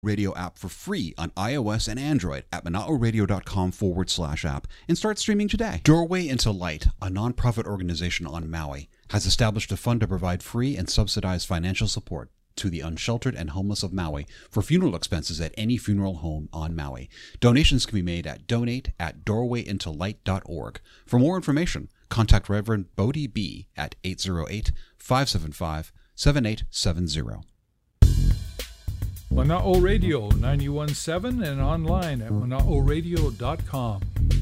Radio app for free on iOS and Android at manaoradio.com/app and start streaming today. Doorway into Light, a nonprofit organization on Maui, has established a fund to provide free and subsidized financial support to the unsheltered and homeless of Maui for funeral expenses at any funeral home on Maui. Donations can be made at donate@doorwayintolight.org. For more information, contact Reverend Bodie B. at 808-575-7870. Mana'o Radio 91.7 and online at mana'oradio.com.